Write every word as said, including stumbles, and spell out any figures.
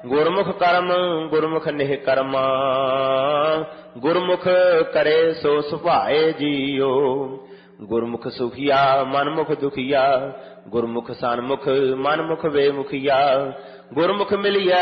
ਗੁਰਮੁਖ ਕਰਮ ਗੁਰਮੁਖ ਨਿਹ ਕਰਮਾ, ਗੁਰਮੁਖ ਕਰੇ ਸੋ ਸੁਭਾਏ ਜੀਓ। ਗੁਰਮੁਖ ਸੁਖੀਆ ਮਨਮੁਖ ਦੁਖੀਆ, ਗੁਰਮੁਖ ਸਨਮੁਖ ਮਨਮੁਖ ਵੇਮੁਖੀਆ। ਗੁਰਮੁਖ ਮਿਲਿਆ